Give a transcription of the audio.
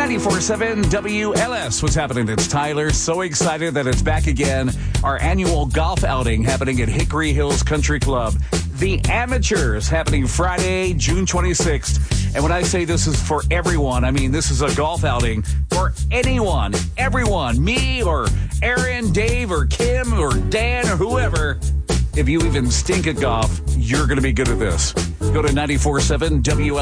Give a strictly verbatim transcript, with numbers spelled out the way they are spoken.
ninety-four point seven W L S. What's happening? It's Tyler. So excited that it's back again. Our annual golf outing happening at Hickory Hills Country Club. The Amateurs happening Friday, June twenty-sixth. And when I say this is for everyone, I mean this is a golf outing for anyone, everyone, me or Aaron, Dave or Kim or Dan or whoever. If you even stink at golf, you're going to be good at this. Go to ninety-four point seven W L S.